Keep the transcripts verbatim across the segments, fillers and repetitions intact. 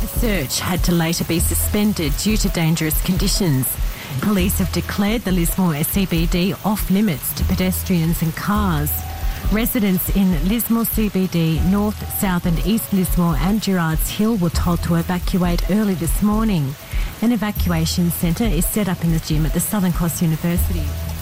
The search had to later be suspended due to dangerous conditions. Police have declared the Lismore C B D off limits to pedestrians and cars. Residents in Lismore C B D, North, South and East Lismore and Gerrards Hill were told to evacuate early this morning. An evacuation centre is set up in the gym at the Southern Cross University.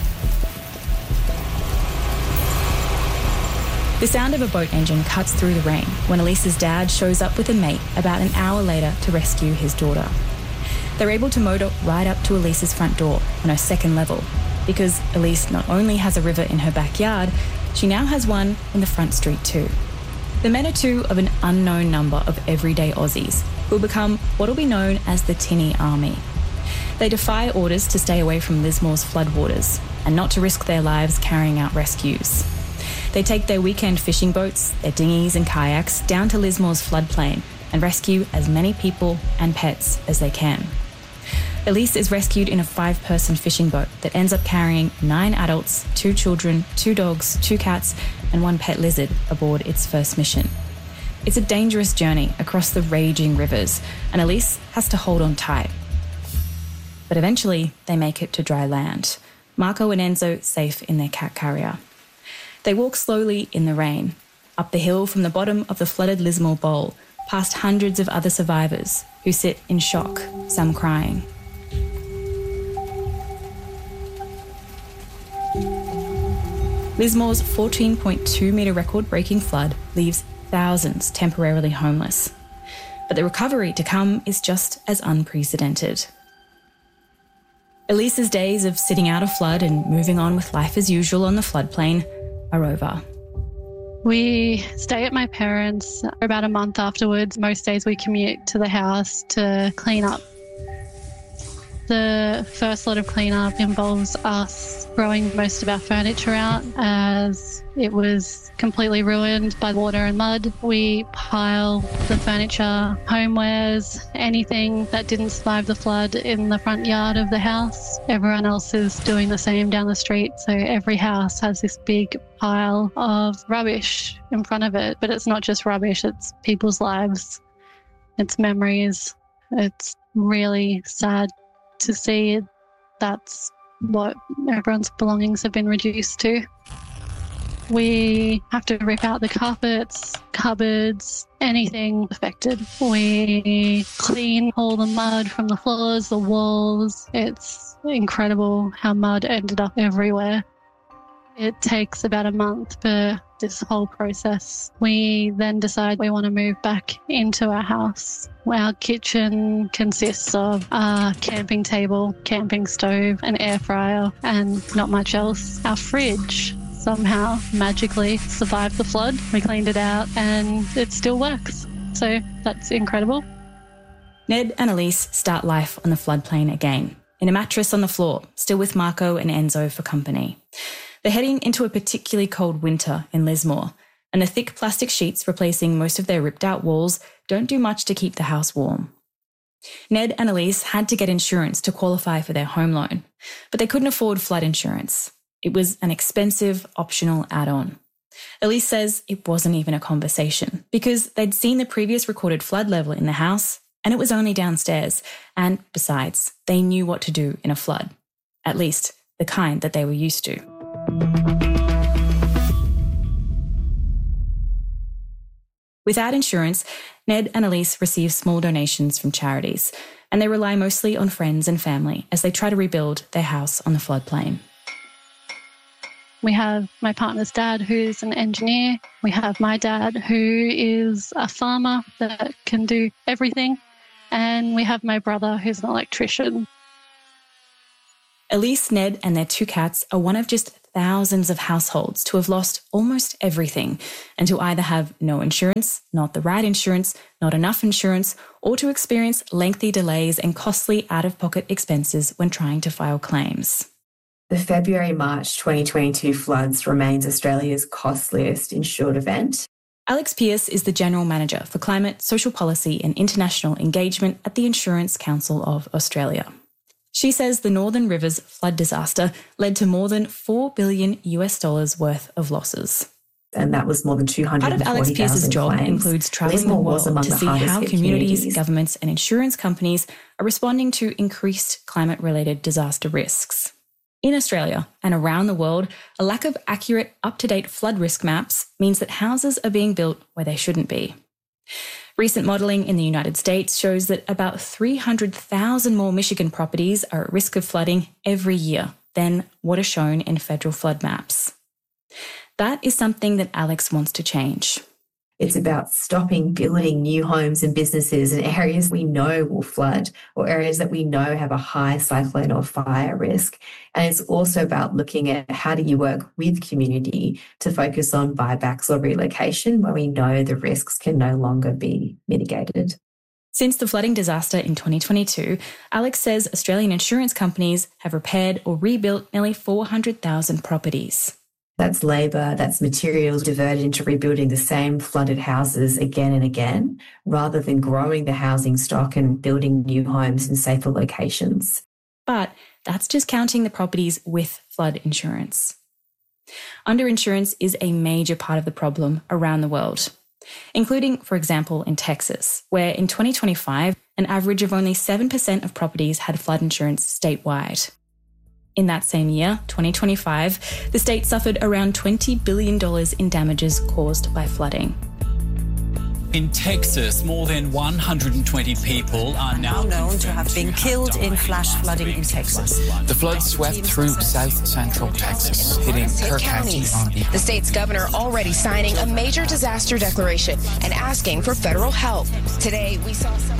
The sound of a boat engine cuts through the rain when Elise's dad shows up with a mate about an hour later to rescue his daughter. They're able to motor right up to Elise's front door on her second level because Elise not only has a river in her backyard, she now has one in the front street too. The men are two of an unknown number of everyday Aussies who will become what will be known as the Tinny Army. They defy orders to stay away from Lismore's floodwaters and not to risk their lives carrying out rescues. They take their weekend fishing boats, their dinghies and kayaks down to Lismore's floodplain and rescue as many people and pets as they can. Elise is rescued in a five-person fishing boat that ends up carrying nine adults, two children, two dogs, two cats and one pet lizard aboard its first mission. It's a dangerous journey across the raging rivers and Elise has to hold on tight. But eventually they make it to dry land, Marco and Enzo safe in their cat carrier. They walk slowly in the rain, up the hill from the bottom of the flooded Lismore Bowl, past hundreds of other survivors who sit in shock, some crying. Lismore's fourteen point two metre record-breaking flood leaves thousands temporarily homeless. But the recovery to come is just as unprecedented. Elise's days of sitting out a flood and moving on with life as usual on the floodplain are over. We stay at my parents' for about a month afterwards. Most days we commute to the house to clean up. The first lot of cleanup involves us throwing most of our furniture out as it was completely ruined by water and mud. We pile the furniture, homewares, anything that didn't survive the flood in the front yard of the house. Everyone else is doing the same down the street, so every house has this big pile of rubbish in front of it. But it's not just rubbish, it's people's lives, it's memories. It's really sad to see that's what everyone's belongings have been reduced to. We have to rip out the carpets, cupboards, anything affected. We clean all the mud from the floors, the walls. It's incredible how mud ended up everywhere. It takes about a month for this whole process. We then decide we want to move back into our house. Our kitchen consists of a camping table, camping stove, an air fryer, and not much else. Our fridge somehow magically survived the flood. We cleaned it out and it still works. So that's incredible. Ned and Elise start life on the floodplain again, in a mattress on the floor, still with Marco and Enzo for company. They're heading into a particularly cold winter in Lismore, and the thick plastic sheets replacing most of their ripped-out walls don't do much to keep the house warm. Ned and Elise had to get insurance to qualify for their home loan, but they couldn't afford flood insurance. It was an expensive, optional add-on. Elise says it wasn't even a conversation because they'd seen the previous recorded flood level in the house and it was only downstairs. And besides, they knew what to do in a flood, at least the kind that they were used to. Without insurance, Ned and Elise receive small donations from charities, and they rely mostly on friends and family as they try to rebuild their house on the floodplain. We have my partner's dad, who's an engineer. We have my dad, who is a farmer that can do everything. And we have my brother, who's an electrician. Elise, Ned and their two cats are one of just thousands of households to have lost almost everything and to either have no insurance, not the right insurance, not enough insurance, or to experience lengthy delays and costly out-of-pocket expenses when trying to file claims. The February-March twenty twenty-two floods remains Australia's costliest insured event. Alex Pearce is the General Manager for Climate, Social Policy and International Engagement at the Insurance Council of Australia. She says the Northern Rivers flood disaster led to more than four billion US dollars worth of losses. and that was more than two hundred forty thousand Part of Alex Pearce's job claims. includes travelling the world to see how communities, communities, governments and insurance companies are responding to increased climate-related disaster risks. In Australia and around the world, a lack of accurate, up-to-date flood risk maps means that houses are being built where they shouldn't be. Recent modelling in the United States shows that about three hundred thousand more Michigan properties are at risk of flooding every year than what are shown in federal flood maps. That is something that Alex wants to change. It's about stopping building new homes and businesses in areas we know will flood or areas that we know have a high cyclone or fire risk. And it's also about looking at how do you work with community to focus on buybacks or relocation where we know the risks can no longer be mitigated. Since the flooding disaster in twenty twenty-two, Alex says Australian insurance companies have repaired or rebuilt nearly four hundred thousand properties. That's labour, that's materials diverted into rebuilding the same flooded houses again and again, rather than growing the housing stock and building new homes in safer locations. But that's just counting the properties with flood insurance. Underinsurance is a major part of the problem around the world, including, for example, in Texas, where in twenty twenty-five, an average of only seven percent of properties had flood insurance statewide. In that same year, twenty twenty-five, the state suffered around twenty billion dollars in damages caused by flooding. In Texas, more than one hundred twenty people are now known to have been killed in flash flooding in Texas. The floods swept through south central Texas, hitting Kerr County on the... The state's governor already signing a major disaster declaration and asking for federal help. Today, we saw some...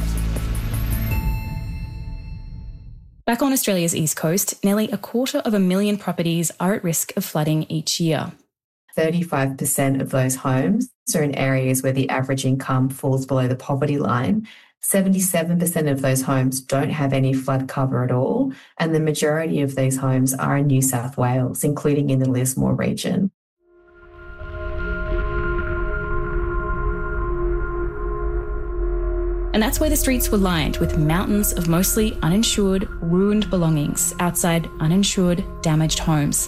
Back on Australia's east coast, nearly a quarter of a million properties are at risk of flooding each year. thirty-five percent of those homes are in areas where the average income falls below the poverty line. seventy-seven percent of those homes don't have any flood cover at all, and the majority of these homes are in New South Wales, including in the Lismore region. And that's where the streets were lined with mountains of mostly uninsured, ruined belongings outside uninsured, damaged homes.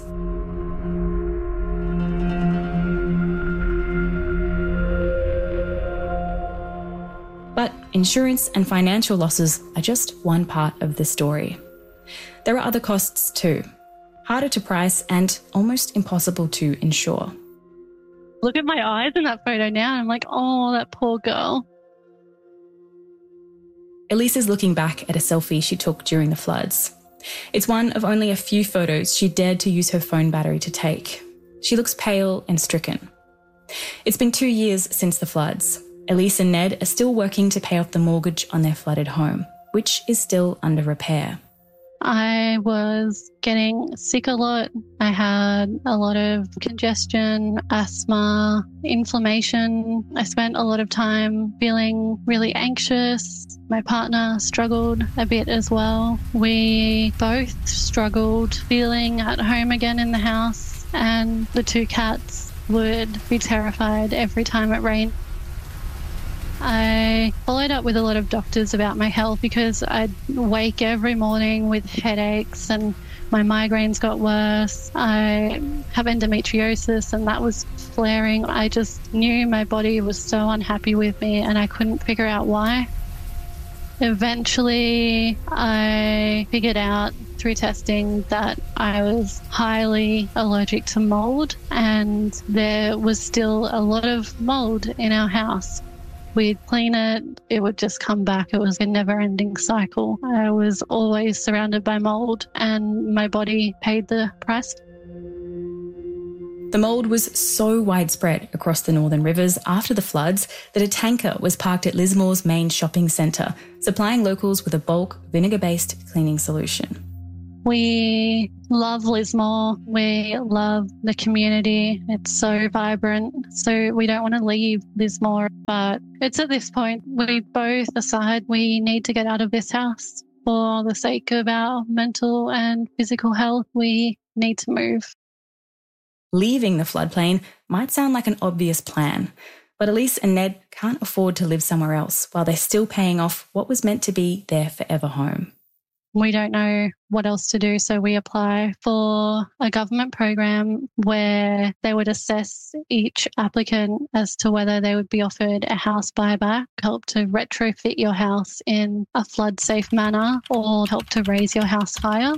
But insurance and financial losses are just one part of the story. There are other costs too, harder to price and almost impossible to insure. Look at my eyes in that photo now and I'm like, oh, that poor girl. Elise is looking back at a selfie she took during the floods. It's one of only a few photos she dared to use her phone battery to take. She looks pale and stricken. It's been two years since the floods. Elise and Ned are still working to pay off the mortgage on their flooded home, which is still under repair. I was getting sick a lot. I had a lot of congestion, asthma, inflammation. I spent a lot of time feeling really anxious. My partner struggled a bit as well. We both struggled feeling at home again in the house, and the two cats would be terrified every time it rained. I followed up with a lot of doctors about my health because I'd wake every morning with headaches and my migraines got worse. I have endometriosis and that was flaring. I just knew my body was so unhappy with me and I couldn't figure out why. Eventually, I figured out through testing that I was highly allergic to mold and there was still a lot of mold in our house. We'd clean it, it would just come back. It was a never-ending cycle. I was always surrounded by mold and my body paid the price. The mould was so widespread across the Northern Rivers after the floods that a tanker was parked at Lismore's main shopping centre, supplying locals with a bulk vinegar-based cleaning solution. We love Lismore. We love the community. It's so vibrant. So we don't want to leave Lismore. But it's at this point we both decide we need to get out of this house. For the sake of our mental and physical health, we need to move. Leaving the floodplain might sound like an obvious plan, but Elise and Ned can't afford to live somewhere else while they're still paying off what was meant to be their forever home. We don't know what else to do, so we apply for a government program where they would assess each applicant as to whether they would be offered a house buyback, help to retrofit your house in a flood-safe manner, or help to raise your house higher.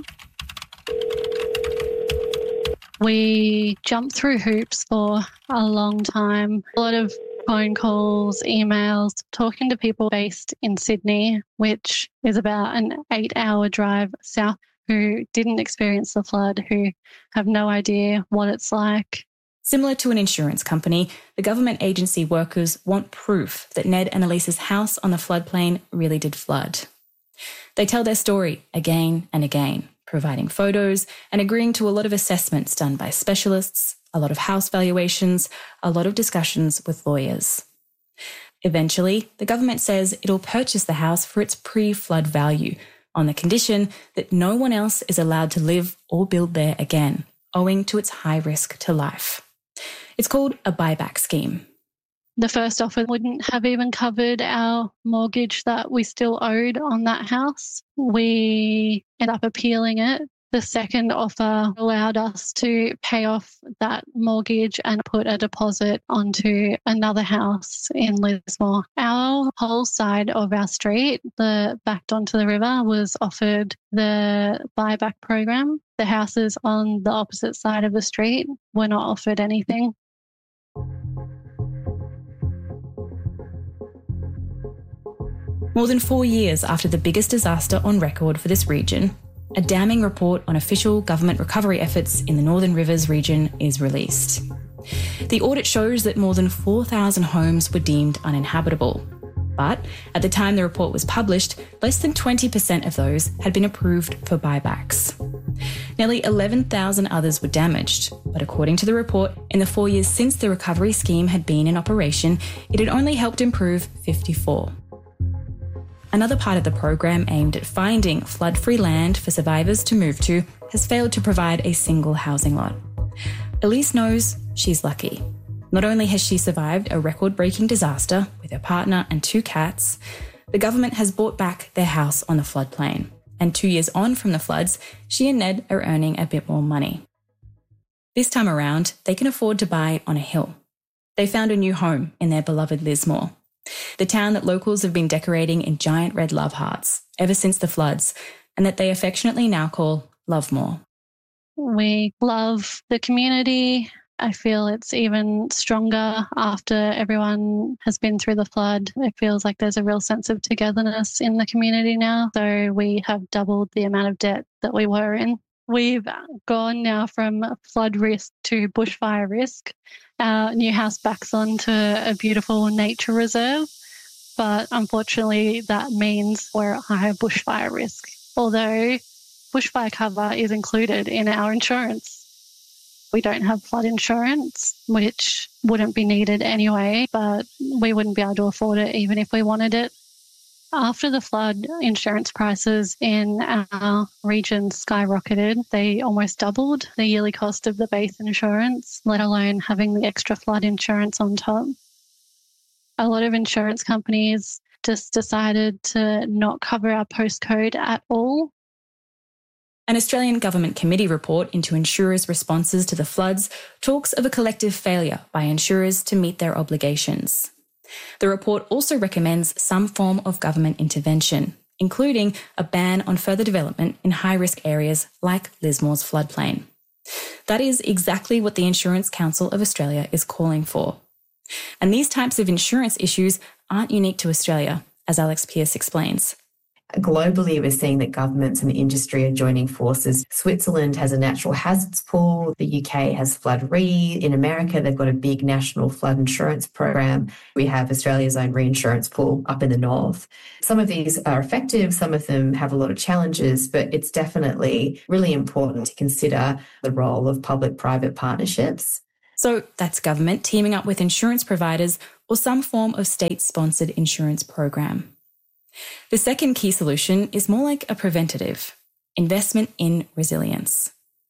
We jumped through hoops for a long time, a lot of phone calls, emails, talking to people based in Sydney, which is about an eight-hour drive south, who didn't experience the flood, who have no idea what it's like. Similar to an insurance company, the government agency workers want proof that Ned and Elisa's house on the floodplain really did flood. They tell their story again and again, providing photos and agreeing to a lot of assessments done by specialists, a lot of house valuations, a lot of discussions with lawyers. Eventually, the government says it'll purchase the house for its pre-flood value, on the condition that no one else is allowed to live or build there again, owing to its high risk to life. It's called a buyback scheme. The first offer wouldn't have even covered our mortgage that we still owed on that house. We ended up appealing it. The second offer allowed us to pay off that mortgage and put a deposit onto another house in Lismore. Our whole side of our street, the backed onto the river, was offered the buyback program. The houses on the opposite side of the street were not offered anything. More than four years after the biggest disaster on record for this region, a damning report on official government recovery efforts in the Northern Rivers region is released. The audit shows that more than four thousand homes were deemed uninhabitable. But at the time the report was published, less than twenty percent of those had been approved for buybacks. Nearly eleven thousand others were damaged, but according to the report, in the four years since the recovery scheme had been in operation, it had only helped improve fifty-four. Another part of the program aimed at finding flood-free land for survivors to move to has failed to provide a single housing lot. Elise knows she's lucky. Not only has she survived a record-breaking disaster with her partner and two cats, the government has bought back their house on the floodplain. And two years on from the floods, she and Ned are earning a bit more money. This time around, they can afford to buy on a hill. They found a new home in their beloved Lismore, the town that locals have been decorating in giant red love hearts ever since the floods, and that they affectionately now call Lovemore. We love the community. I feel it's even stronger after everyone has been through the flood. It feels like there's a real sense of togetherness in the community now. So we have doubled the amount of debt that we were in. We've gone now from flood risk to bushfire risk. Our new house backs onto a beautiful nature reserve, but unfortunately that means we're at higher bushfire risk, although bushfire cover is included in our insurance. We don't have flood insurance, which wouldn't be needed anyway, but we wouldn't be able to afford it even if we wanted it. After the flood, insurance prices in our region skyrocketed. They almost doubled the yearly cost of the base insurance, let alone having the extra flood insurance on top. A lot of insurance companies just decided to not cover our postcode at all. An Australian government committee report into insurers' responses to the floods talks of a collective failure by insurers to meet their obligations. The report also recommends some form of government intervention, including a ban on further development in high-risk areas like Lismore's floodplain. That is exactly what the Insurance Council of Australia is calling for. And these types of insurance issues aren't unique to Australia, as Alex Pearce explains. Globally, we're seeing that governments and industry are joining forces. Switzerland has a natural hazards pool. The U K has Flood Re. In America, they've got a big national flood insurance program. We have Australia's own reinsurance pool up in the north. Some of these are effective. Some of them have a lot of challenges, but it's definitely really important to consider the role of public-private partnerships. So that's government teaming up with insurance providers or some form of state-sponsored insurance program. The second key solution is more like a preventative: investment in resilience.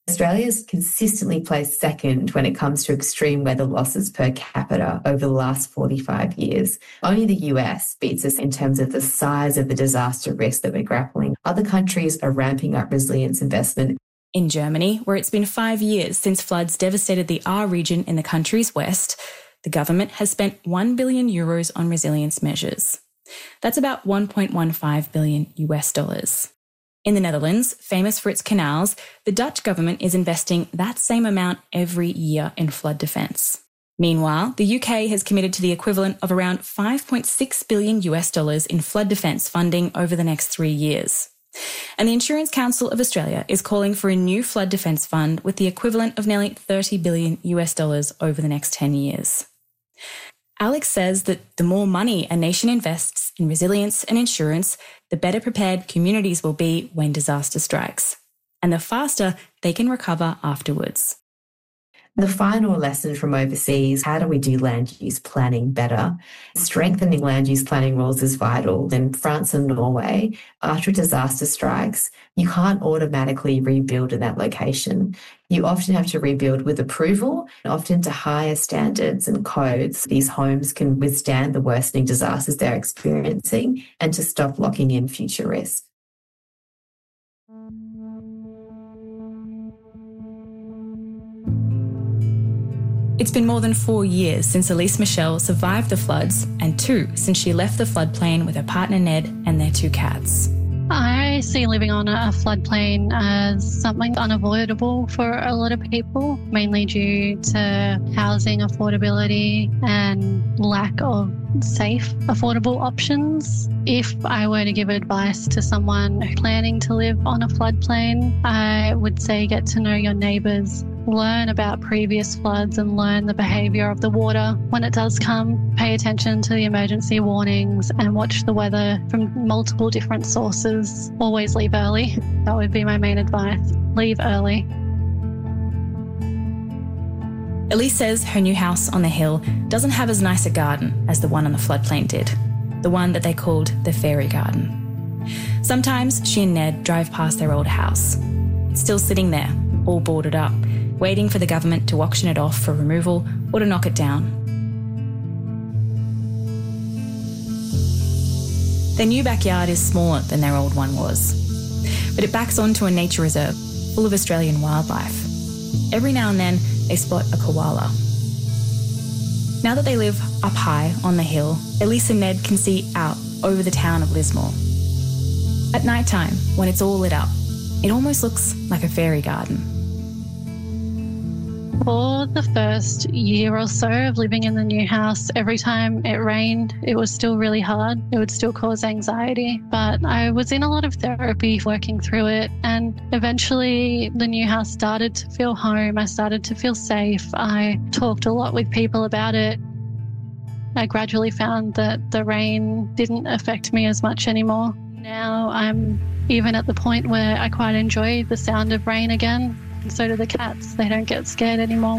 Australia's consistently placed second when it comes to extreme weather losses per capita over the last forty-five years. Only the U S beats us in terms of the size of the disaster risk that we're grappling. Other countries are ramping up resilience investment. In Germany, where it's been five years since floods devastated the Ruhr region in the country's west, the government has spent one billion euros on resilience measures. That's about one point one five billion U S dollars. In the Netherlands, famous for its canals, the Dutch government is investing that same amount every year in flood defence. Meanwhile, the U K has committed to the equivalent of around five point six billion U S dollars in flood defence funding over the next three years. And the Insurance Council of Australia is calling for a new flood defence fund with the equivalent of nearly thirty billion U S dollars over the next ten years. Alex says that the more money a nation invests in resilience and insurance, the better prepared communities will be when disaster strikes, and the faster they can recover afterwards. The final lesson from overseas, how do we do land use planning better? Strengthening land use planning rules is vital. In France and Norway, after a disaster strikes, you can't automatically rebuild in that location. You often have to rebuild with approval, often to higher standards and codes. These homes can withstand the worsening disasters they're experiencing and to stop locking in future risk. It's been more than four years since Elise Michelle survived the floods, and two since she left the floodplain with her partner Ned and their two cats. I see living on a floodplain as something unavoidable for a lot of people, mainly due to housing affordability and lack of safe, affordable options. If I were to give advice to someone planning to live on a floodplain, I would say get to know your neighbours, learn about previous floods and learn the behaviour of the water when it does come. Pay attention to the emergency warnings and watch the weather from multiple different sources. Always leave early. That would be my main advice. Leave early. Elise says her new house on the hill doesn't have as nice a garden as the one on the floodplain did, the one that they called the fairy garden. Sometimes she and Ned drive past their old house. It's still sitting there, all boarded up, waiting for the government to auction it off for removal or to knock it down. Their new backyard is smaller than their old one was, but it backs onto a nature reserve full of Australian wildlife. Every now and then, they spot a koala. Now that they live up high on the hill, Elise and Ned can see out over the town of Lismore. At night time, when it's all lit up, it almost looks like a fairy garden. For the first year or so of living in the new house, every time it rained, it was still really hard. It would still cause anxiety, but I was in a lot of therapy working through it, and eventually the new house started to feel home. I started to feel safe. I talked a lot with people about it. I gradually found that the rain didn't affect me as much anymore. Now I'm even at the point where I quite enjoy the sound of rain again. And so do the cats. They don't get scared anymore.